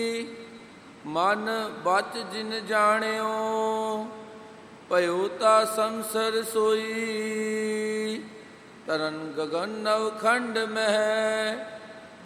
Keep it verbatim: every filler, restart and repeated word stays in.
ਮਨ ਬਚ ਜਿਨ ਜਾਣਿਓ, ਭਇਓ ਤਾ ਸੰਸਰ ਸੋਈ। ਤਰਨ ਗਗਨ ਨਵ ਖੰਡ ਮਹਿ,